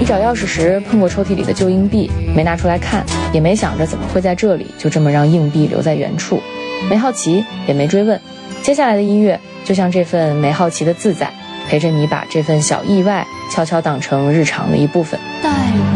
找钥匙时碰过抽屉里的旧硬币，没拿出来看，也没想着怎么会在这里，就这么让硬币留在原处，没好奇也没追问。接下来的音乐就像这份没好奇的自在，陪着你把这份小意外悄悄当成日常的一部分。 带我